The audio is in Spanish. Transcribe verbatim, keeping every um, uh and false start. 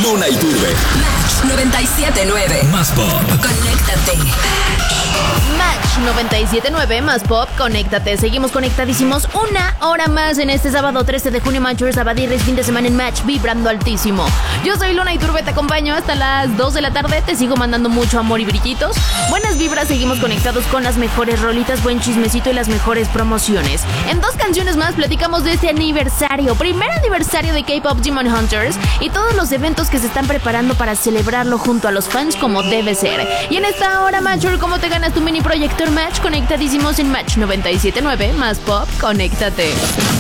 Luna Iturbe. Match noventa y siete nueve. Más pop. Conéctate. Match noventa y siete nueve más pop, conéctate. Seguimos conectadísimos una hora más en este sábado trece de junio. Match Sabadirres, fin de semana en Match, vibrando altísimo. Yo soy Luna Iturbe, te acompaño hasta las dos de la tarde. Te sigo mandando mucho amor y brillitos. Buenas vibras, seguimos conectados con las mejores rolitas, buen chismecito y las mejores promociones. En dos canciones más platicamos de este aniversario, primer aniversario de K-Pop Demon Hunters, y todos los eventos que se están preparando para celebrarlo junto a los fans como debe ser. Y en esta hora, Matcher, ¿cómo te ganas tu mini proyector Match? Conectadísimos en Match noventa y siete nueve más pop, conéctate.